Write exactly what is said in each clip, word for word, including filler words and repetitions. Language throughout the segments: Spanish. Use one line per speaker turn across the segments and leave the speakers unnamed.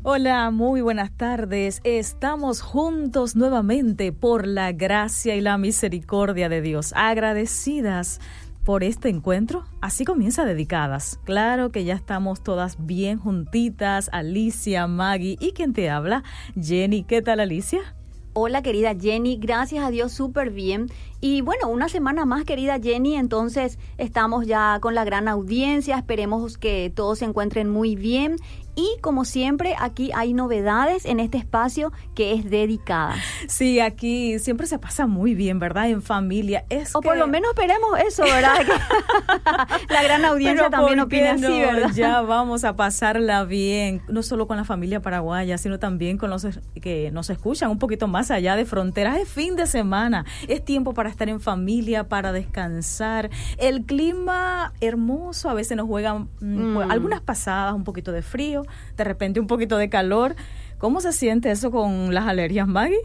Hola, muy buenas tardes. Estamos juntos nuevamente por la gracia y la misericordia de Dios. Agradecidas por este encuentro. Así comienza Dedicadas. Claro que ya estamos todas bien juntitas. Alicia, Maggie y quien te habla, Jenny. ¿Qué tal, Alicia?
Hola, querida Jenny, gracias a Dios, súper bien. Y bueno, una semana más, querida Jenny, entonces estamos ya con la gran audiencia, esperemos que todos se encuentren muy bien. Y como siempre, aquí hay novedades en este espacio que es Dedicadas.
Sí, aquí siempre se pasa muy bien, ¿verdad? En familia. Es
o
que...
por lo menos esperemos eso, ¿verdad? La gran audiencia también opina
no?
así, ¿verdad?
Ya vamos a pasarla bien, no solo con la familia paraguaya, sino también con los que nos escuchan un poquito más allá de fronteras. Es fin de semana, es tiempo para estar en familia, para descansar. El clima hermoso, a veces nos juegan mm. algunas pasadas, un poquito de frío, de repente un poquito de calor. ¿Cómo se siente eso con las alergias, Maggie?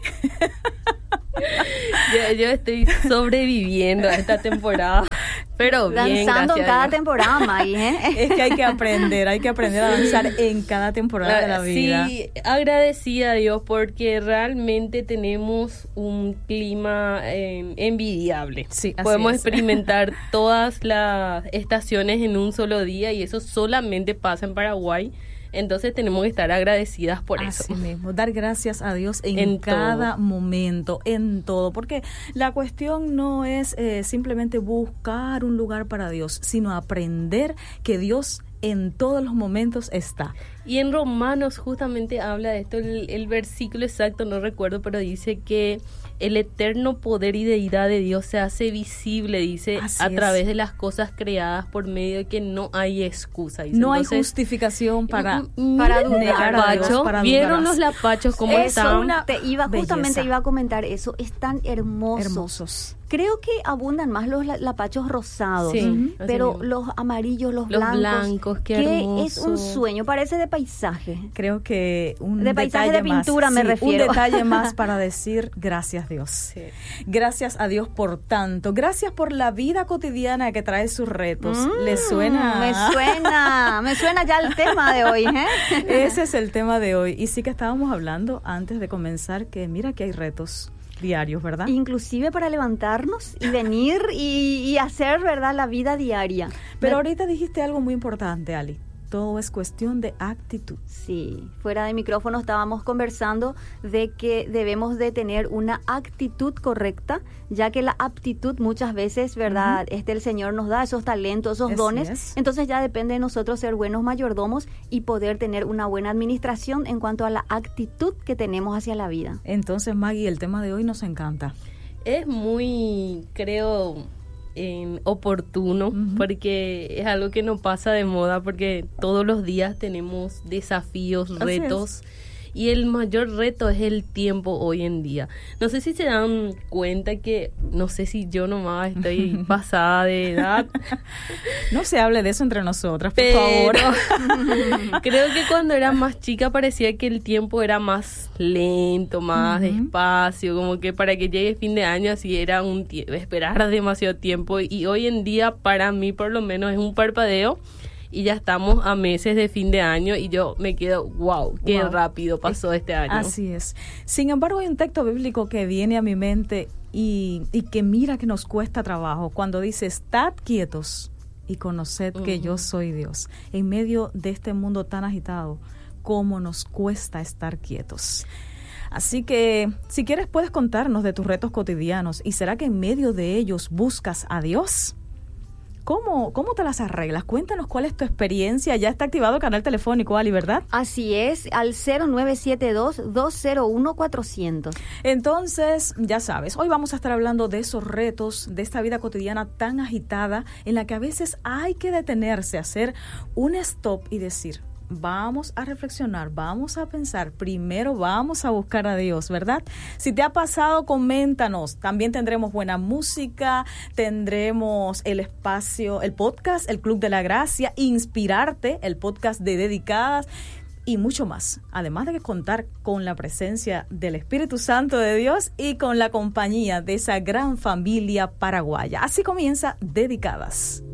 yo, yo estoy sobreviviendo a esta temporada, pero bien,
danzando en cada temporada, Maggie, ¿eh?
Es que hay que aprender, hay que aprender a danzar en cada temporada de la vida.
Sí, agradecida a Dios porque realmente tenemos un clima eh, envidiable.
Sí, así
Podemos
es.
experimentar todas las estaciones en un solo día y eso solamente pasa en Paraguay. Entonces tenemos que estar agradecidas por
Así
eso.
Así mismo, dar gracias a Dios en,
en
cada
todo.
momento, en todo, porque la cuestión no es eh, simplemente buscar un lugar para Dios, sino aprender que Dios en todos los momentos está.
Y en Romanos justamente habla de esto, el, el versículo exacto no recuerdo, pero dice que el eterno poder y deidad de Dios se hace visible, dice,
Así
a
es.
través de las cosas creadas por medio de que no hay excusa. Dice.
No
Entonces,
hay justificación para,
para
negar a Dios,
Lapacho,
para
¿vieron
dudar.
los lapachos cómo
Eso
están?
una te iba justamente
belleza.
iba a comentar eso, están hermosos.
Hermosos.
Creo que abundan más los lapachos rosados,
Sí,
pero
mismo.
los amarillos, los,
Los
blancos,
blancos, qué
que
hermoso.
es un sueño, parece de paisaje.
Creo que un
de paisaje
detalle
de pintura
más,
me
sí,
refiero.
un detalle más para decir gracias Dios.
Sí.
Gracias a Dios por tanto. Gracias por la vida cotidiana que trae sus retos.
Mm,
¿Les suena?
Me suena, me suena ya el tema de hoy, ¿eh?
Ese es el tema de hoy. Y sí que estábamos hablando antes de comenzar que mira que hay retos diarios, ¿verdad?
Inclusive para levantarnos y venir y, y hacer, ¿verdad?, la vida diaria.
Pero
Me-
ahorita dijiste algo muy importante, Ali. Todo es cuestión de actitud.
Sí, fuera de micrófono estábamos conversando de que debemos de tener una actitud correcta, ya que la aptitud muchas veces, ¿verdad? Uh-huh. Este el Señor nos da esos talentos, esos
Así
dones.
Es.
Entonces ya depende de nosotros ser buenos mayordomos y poder tener una buena administración en cuanto a la actitud que tenemos hacia la vida.
Entonces, Maggie, el tema de hoy nos encanta.
Es muy, creo... Eh, oportuno, uh-huh. porque es algo que no pasa de moda, porque todos los días tenemos desafíos,
Así
retos,
es.
Y el mayor reto es el tiempo hoy en día. No sé si se dan cuenta que, no sé si yo nomás estoy pasada de edad.
No se hable de eso entre nosotras, por
pero
favor.
Creo que cuando era más chica parecía que el tiempo era más lento, más uh-huh. despacio, como que para que llegue fin de año así era un tie- esperar demasiado tiempo. Y hoy en día para mí por lo menos es un parpadeo. Y ya estamos a meses de fin de año y yo me quedo, wow, qué wow. rápido pasó este año.
Así es. Sin embargo, hay un texto bíblico que viene a mi mente y, y que mira que nos cuesta trabajo. Cuando dice, estad quietos y conoced uh-huh. que yo soy Dios. En medio de este mundo tan agitado, ¿cómo nos cuesta estar quietos? Así que, si quieres, puedes contarnos de tus retos cotidianos. ¿Y será que en medio de ellos buscas a Dios? ¿Cómo, ¿Cómo te las arreglas? Cuéntanos cuál es tu experiencia. Ya está activado el canal telefónico, Ali, ¿verdad?
Así es, al cero nueve siete dos, dos cero uno, cuatro cero cero.
Entonces, ya sabes, hoy vamos a estar hablando de esos retos, de esta vida cotidiana tan agitada, en la que a veces hay que detenerse, hacer un stop y decir, vamos a reflexionar, vamos a pensar, primero vamos a buscar a Dios, ¿verdad? Si te ha pasado, coméntanos. También tendremos buena música, tendremos el espacio, el podcast, el Club de la Gracia, Inspirarte, el podcast de Dedicadas y mucho más. Además de contar con la presencia del Espíritu Santo de Dios y con la compañía de esa gran familia paraguaya. Así comienza Dedicadas.